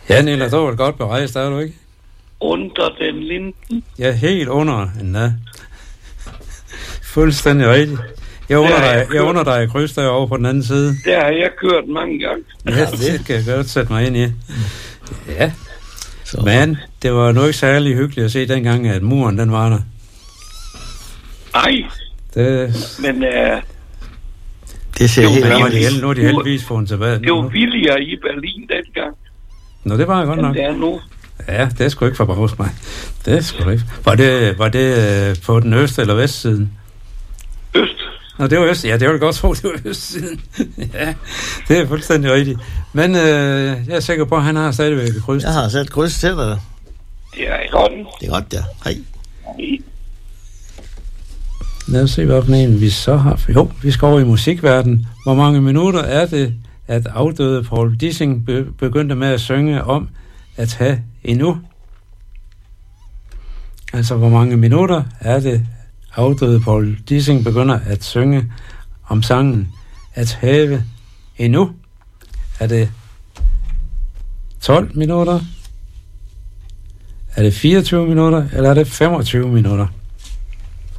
Ja, Nilla, du var godt berejst, er du ikke? Under den linden. Ja, helt under endda. Fuldstændig rigtigt. Jeg under dig i kryds derovre på den anden side. Der har jeg kørt mange gange. Ja, det kan jeg godt sætte mig ind i. Ja. Men det var nu ikke særlig hyggeligt at se dengang, at muren den var der. Nej. Men det ser helt andet. Nu er de heldigvis fået tilbage. Det var billigere i Berlin dengang. Nå, det var godt nok. Det er nu. Ja, det skulle ikke forbavse mig. Det skulle ikke. Var det på den øst- eller vestsiden? Øst. Nå, det var øst. Ja, det var det godt tro, det var østsiden. Ja, det er fuldstændig rigtigt. Men jeg er sikker på, at han har stadigvæk et kryds. Jeg har sat kryds til dig. Det er godt. Det er godt, ja. Hej. Lad os se, hvad for en vi så har. Jo, vi skal over i musikverdenen. Hvor mange minutter er det, at afdøde Paul Dissing begyndte med at synge om at have endnu? Altså, hvor mange minutter er det, afdøde Paul Dissing begynder at synge om sangen at have endnu? Er det 12 minutter? Er det 24 minutter? Eller er det 25 minutter?